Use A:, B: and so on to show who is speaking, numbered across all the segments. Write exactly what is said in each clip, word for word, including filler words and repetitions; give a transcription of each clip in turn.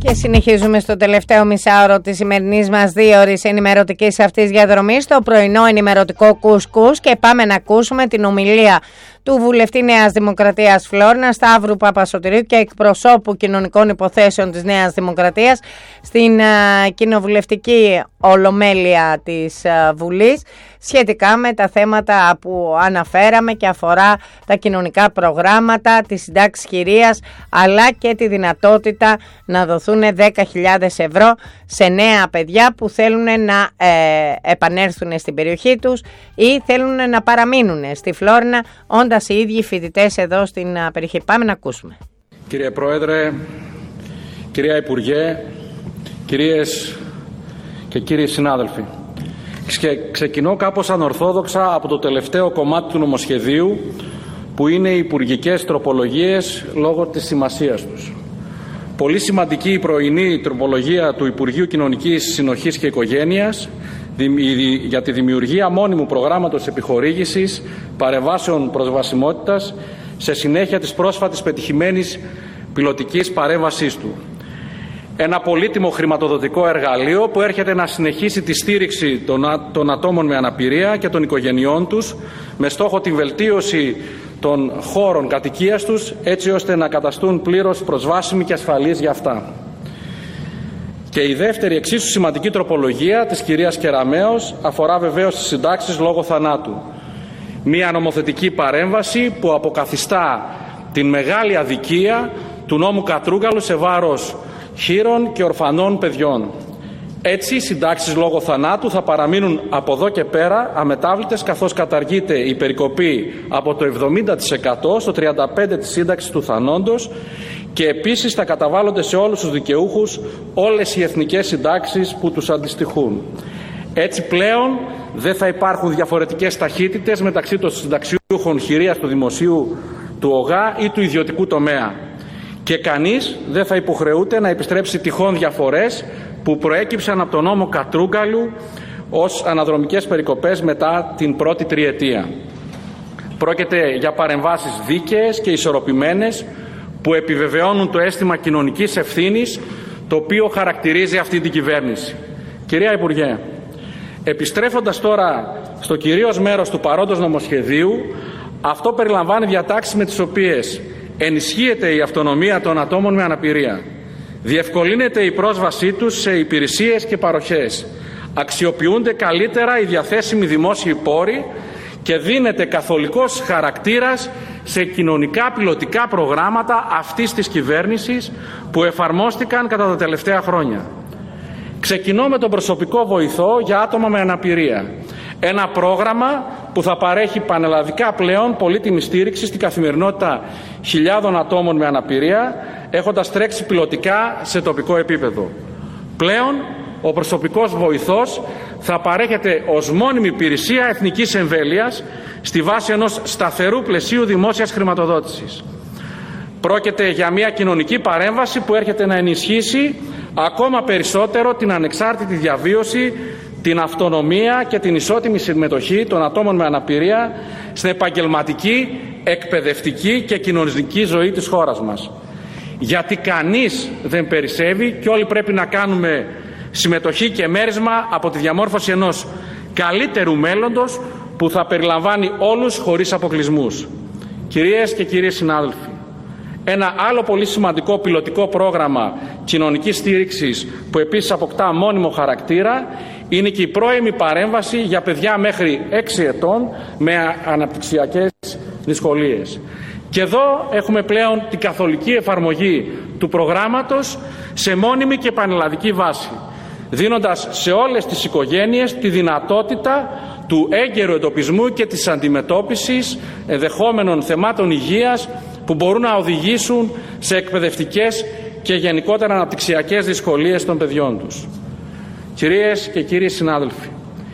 A: Και συνεχίζουμε στο τελευταίο μισάωρο της σημερινής μας δύο ώρες ενημερωτικής αυτής διαδρομής, το πρωινό ενημερωτικό κουσκούς, και πάμε να ακούσουμε την ομιλία του βουλευτή Νέας Δημοκρατίας Φλόρινας, Σταύρου Παπασωτηρίου, και εκπροσώπου κοινωνικών υποθέσεων της Νέας Δημοκρατίας στην uh, κοινοβουλευτική ολομέλεια της uh, Βουλής, σχετικά με τα θέματα που αναφέραμε και αφορά τα κοινωνικά προγράμματα, τις συντάξεις χειρίας, αλλά και τη δυνατότητα να δοθούν δέκα χιλιάδες ευρώ σε νέα παιδιά που θέλουν να ε, επανέλθουν στην περιοχή τους ή θέλουν να παραμείνουν στη Φλόρινα, όντας οι ίδιοι φοιτητές εδώ στην περιοχή. Πάμε να ακούσουμε.
B: Κύριε Πρόεδρε, κυρία Υπουργέ, κυρίες και κύριοι συνάδελφοι, ξεκινώ κάπως ανορθόδοξα από το τελευταίο κομμάτι του νομοσχεδίου, που είναι οι υπουργικές τροπολογίες λόγω της σημασίας τους. Πολύ σημαντική η πρωινή τροπολογία του Υπουργείου Κοινωνικής Συνοχής και Οικογένειας για τη δημιουργία μόνιμου προγράμματος επιχορήγησης παρεμβάσεων προσβασιμότητας σε συνέχεια της πρόσφατης πετυχημένης πιλωτικής παρέμβασής του. Ένα πολύτιμο χρηματοδοτικό εργαλείο που έρχεται να συνεχίσει τη στήριξη των, των ατόμων με αναπηρία και των οικογενειών τους, με στόχο την βελτίωση των χώρων κατοικίας τους, έτσι ώστε να καταστούν πλήρως προσβάσιμοι και ασφαλείς για αυτά. Και η δεύτερη εξίσου σημαντική τροπολογία της κυρίας Κεραμέως αφορά βεβαίως τις συντάξεις λόγω θανάτου. Μία νομοθετική παρέμβαση που αποκαθιστά την μεγάλη αδικία του νόμου Κατρούγκαλου σε βάρος χήρων και ορφανών παιδιών. Έτσι, οι συντάξεις λόγω θανάτου θα παραμείνουν από εδώ και πέρα αμετάβλητες, καθώς καταργείται η περικοπή από το εβδομήντα τοις εκατό στο τριάντα πέντε τοις εκατό της σύνταξης του θανόντος, και επίσης θα καταβάλλονται σε όλους τους δικαιούχους όλες οι εθνικές συντάξεις που τους αντιστοιχούν. Έτσι πλέον δεν θα υπάρχουν διαφορετικές ταχύτητες μεταξύ των συνταξιούχων χειρίας του δημοσίου, του ΟΓΑ ή του ιδιωτικού τομέα. Και κανείς δεν θα υποχρεούται να επιστρέψει τυχόν διαφορές που προέκυψαν από τον νόμο Κατρούγκαλου ως αναδρομικές περικοπές μετά την πρώτη τριετία. Πρόκειται για παρεμβάσεις δίκαιες και ισορροπημένες που επιβεβαιώνουν το αίσθημα κοινωνικής ευθύνης το οποίο χαρακτηρίζει αυτή την κυβέρνηση. Κυρία Υπουργέ, επιστρέφοντας τώρα στο κυρίως μέρος του παρόντος νομοσχεδίου, αυτό περιλαμβάνει διατάξεις με τις οποίες ενισχύεται η αυτονομία των ατόμων με αναπηρία, διευκολύνεται η πρόσβασή τους σε υπηρεσίες και παροχές, αξιοποιούνται καλύτερα οι διαθέσιμοι δημόσιοι πόροι και δίνεται καθολικός χαρακτήρας σε κοινωνικά πιλωτικά προγράμματα αυτής της κυβέρνησης που εφαρμόστηκαν κατά τα τελευταία χρόνια. Ξεκινώ με τον προσωπικό βοηθό για άτομα με αναπηρία. Ένα πρόγραμμα που θα παρέχει πανελλαδικά πλέον πολύτιμη στήριξη στην καθημερινότητα χιλιάδων ατόμων με αναπηρία, έχοντας τρέξει πιλωτικά σε τοπικό επίπεδο. Πλέον, ο προσωπικός βοηθός θα παρέχεται ως μόνιμη υπηρεσία εθνικής εμβέλειας στη βάση ενός σταθερού πλαισίου δημόσιας χρηματοδότησης. Πρόκειται για μια κοινωνική παρέμβαση που έρχεται να ενισχύσει ακόμα περισσότερο την ανεξάρτητη διαβίωση, την αυτονομία και την ισότιμη συμμετοχή των ατόμων με αναπηρία στην επαγγελματική, εκπαιδευτική και κοινωνική ζωή της χώρας μας. Γιατί κανείς δεν περισσεύει και όλοι πρέπει να κάνουμε συμμετοχή και μέρισμα από τη διαμόρφωση ενός καλύτερου μέλλοντος που θα περιλαμβάνει όλους χωρίς αποκλεισμούς. Κυρίες και κύριοι συνάδελφοι, ένα άλλο πολύ σημαντικό πιλωτικό πρόγραμμα κοινωνικής στήριξης που επίσης αποκτά μόνιμο χαρακτήρα είναι και η πρώιμη παρέμβαση για παιδιά μέχρι έξι ετών με αναπτυξιακές δυσκολίες. Και εδώ έχουμε πλέον την καθολική εφαρμογή του προγράμματος σε μόνιμη και πανελλαδική βάση, δίνοντας σε όλες τις οικογένειες τη δυνατότητα του έγκαιρου εντοπισμού και της αντιμετώπισης ενδεχόμενων θεμάτων υγείας που μπορούν να οδηγήσουν σε εκπαιδευτικές και γενικότερα αναπτυξιακές δυσκολίες των παιδιών τους. Κυρίες και κύριοι συνάδελφοι,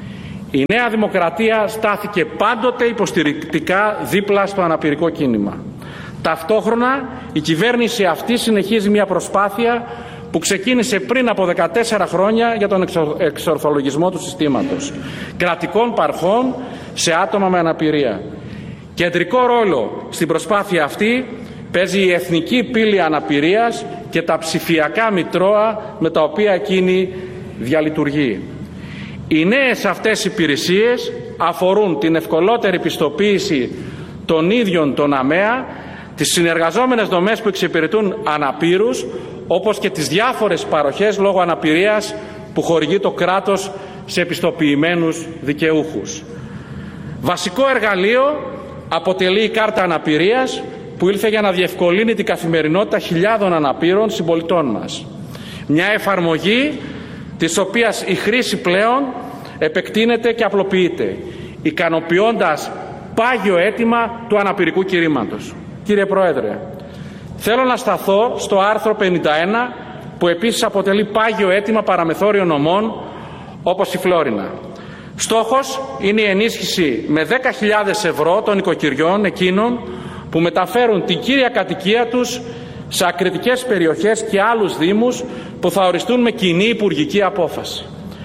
B: η Νέα Δημοκρατία στάθηκε πάντοτε υποστηρικτικά δίπλα στο αναπηρικό κίνημα. Ταυτόχρονα η κυβέρνηση αυτή συνεχίζει μια προσπάθεια που ξεκίνησε πριν από δεκατέσσερα χρόνια για τον εξορθολογισμό του συστήματος κρατικών παρχών σε άτομα με αναπηρία. Κεντρικό ρόλο στην προσπάθεια αυτή Παίζει η εθνική πύλη αναπηρίας και τα ψηφιακά μητρώα με τα οποία εκείνη διαλειτουργεί. Οι νέες αυτές υπηρεσίες αφορούν την ευκολότερη πιστοποίηση των ίδιων των ΑΜΕΑ, τις συνεργαζόμενες δομές που εξυπηρετούν αναπήρους, όπως και τις διάφορες παροχές λόγω αναπηρίας που χορηγεί το κράτος σε επιστοποιημένους δικαιούχους. Βασικό εργαλείο αποτελεί η κάρτα αναπηρίας, που ήλθε για να διευκολύνει την καθημερινότητα χιλιάδων αναπήρων συμπολιτών μας. Μια εφαρμογή της οποίας η χρήση πλέον επεκτείνεται και απλοποιείται, ικανοποιώντας πάγιο αίτημα του αναπηρικού κηρύματος. Κύριε Πρόεδρε, θέλω να σταθώ στο άρθρο πενήντα ένα, που επίσης αποτελεί πάγιο αίτημα παραμεθόριων νομών όπως η Φλόρινα. Στόχος είναι η ενίσχυση με δέκα χιλιάδες ευρώ των οικοκυριών εκείνων που μεταφέρουν την κύρια κατοικία τους σε ακριτικές περιοχές και άλλους δήμους που θα οριστούν με κοινή υπουργική απόφαση.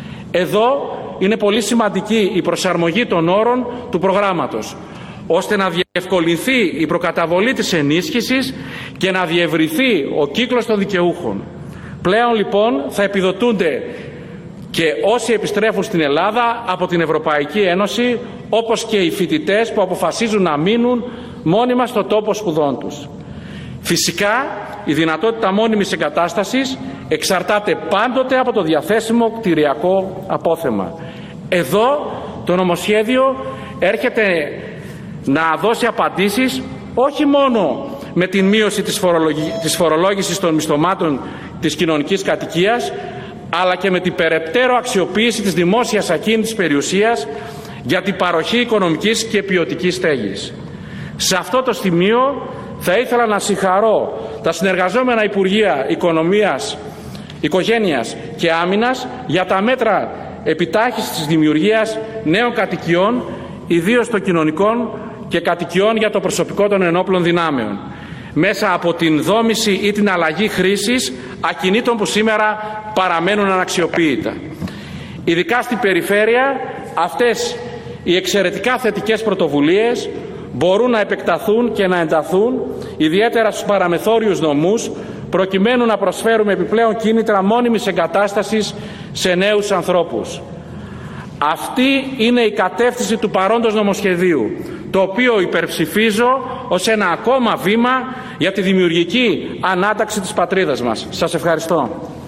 B: Εδώ είναι πολύ σημαντική η προσαρμογή των όρων του προγράμματος, ώστε να διευκολυνθεί η προκαταβολή της ενίσχυσης και να διευρυθεί ο κύκλος των δικαιούχων. Πλέον λοιπόν θα επιδοτούνται και όσοι επιστρέφουν στην Ελλάδα από την Ευρωπαϊκή Ένωση, όπως και οι φοιτητές που αποφασίζουν να μείνουν μόνιμα στο τόπο σπουδών τους. Φυσικά, η δυνατότητα μόνιμης εγκατάστασης εξαρτάται πάντοτε από το διαθέσιμο κτηριακό απόθεμα. Εδώ το νομοσχέδιο έρχεται να δώσει απαντήσεις όχι μόνο με την μείωση της, φορολογι... της φορολόγησης των μισθωμάτων της κοινωνικής κατοικίας, αλλά και με την περαιτέρω αξιοποίηση της δημόσιας ακίνητης περιουσίας για την παροχή οικονομικής και ποιοτικής στέγης. Σε αυτό το σημείο θα ήθελα να συγχαρώ τα συνεργαζόμενα Υπουργεία Οικονομίας, Οικογένειας και Άμυνας για τα μέτρα επιτάχυνσης της δημιουργίας νέων κατοικιών, ιδίως των κοινωνικών και κατοικιών για το προσωπικό των ενόπλων δυνάμεων, μέσα από την δόμηση ή την αλλαγή χρήσης ακινήτων που σήμερα παραμένουν αναξιοποίητα. Ειδικά στην περιφέρεια, αυτές οι εξαιρετικά θετικές πρωτοβουλίες μπορούν να επεκταθούν και να ενταθούν, ιδιαίτερα στους παραμεθόριους νομούς, προκειμένου να προσφέρουμε επιπλέον κίνητρα μόνιμης εγκατάστασης σε νέους ανθρώπους. Αυτή είναι η κατεύθυνση του παρόντος νομοσχεδίου, το οποίο υπερψηφίζω ως ένα ακόμα βήμα για τη δημιουργική ανάταξη της πατρίδας μας. Σας ευχαριστώ.